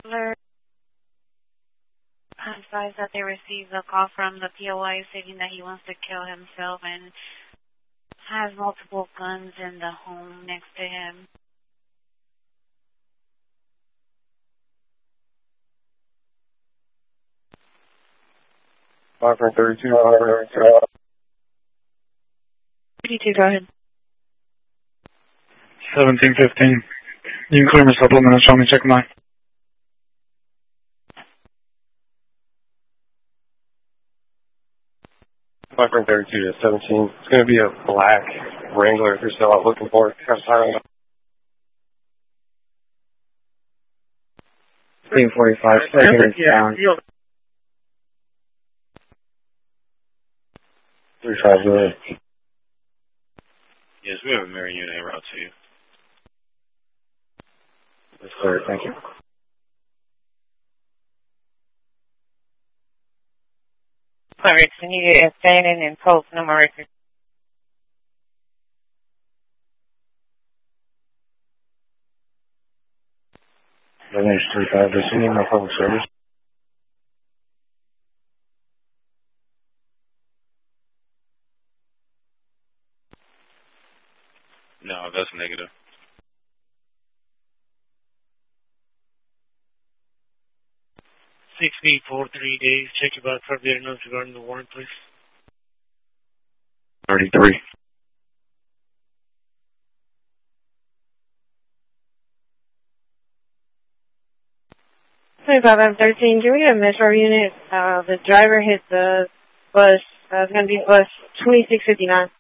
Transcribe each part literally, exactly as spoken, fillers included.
Alert. Advised that they received a call from the P O I stating that he wants to kill himself and has multiple guns in the home next to him. five thirty-two, thirty-two, go ahead. seventeen fifteen. You can clear my supplement, show me, check mine. five thirty-two to seventeen. It's going to be a black Wrangler if you're still out looking for it. fifteen forty-five, second down. three five zero. Yes, we have a mirror unit en route to you. That's clear, thank you. Alright, so you get standing and post number record. My name's three five. Does he need my public service? No, that's negative. six eight four three days. Check your back for updated notes regarding the warrant, please. thirty-three. twenty-five, I'm thirteen. Can we get a metro unit? Uh, the driver hit the bus. Uh, it's going to be bus twenty-six fifty-nine.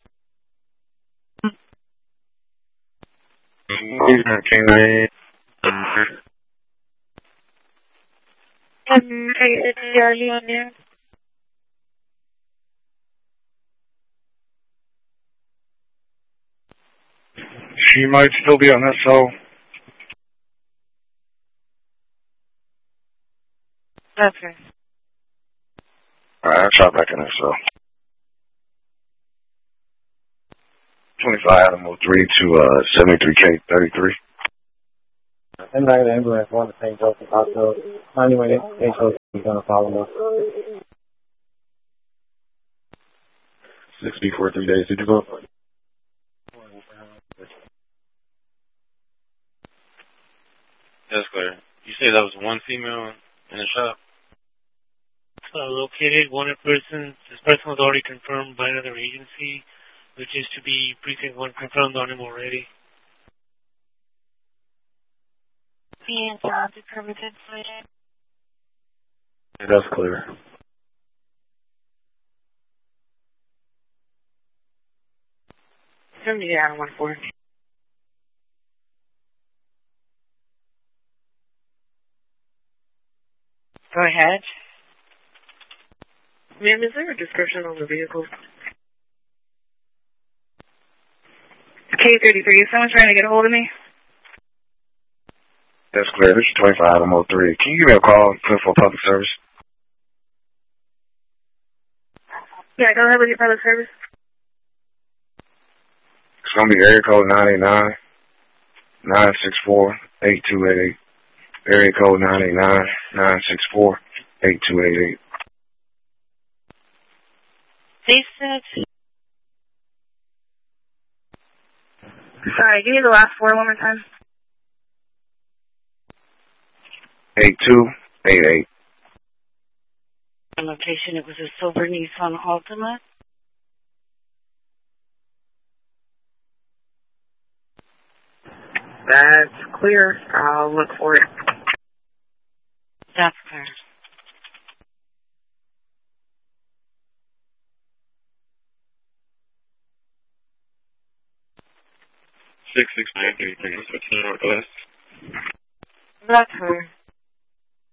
Are you on there? She might still be on this, so. Okay. Alright, I'll shot back in there, so. twenty-five Adam oh three to uh, seventy-three K thirty-three. I'm not going to ambulance one to Saint Joseph Hospital. Anyway, Saint Joseph is going to follow us. sixty for three days. Did you go? That's clear. You say that was one female in the shop? Uh, located, wanted person. This person was already confirmed by another agency, which is to be precinct one confirmed on him already. The answer is permitted, please. That's clear. seventy down one four. Go ahead. Ma'am, is there a description on the vehicle? K thirty-three, is someone trying to get a hold of me? That's clear. This is twenty-five Adam oh three. Can you give me a call for public service? Yeah, go ahead with your public service. It's going to be area code nine eight nine, nine six four, eight two eight eight. Area code nine eight nine, nine six four, eight two eight eight. They said... Sorry, give me the last four one more time. eight two eight eight. Location, it was a silver Nissan Altima. That's clear. I'll look for it. That's clear. six six nine three three. What's the northwest? That's clear.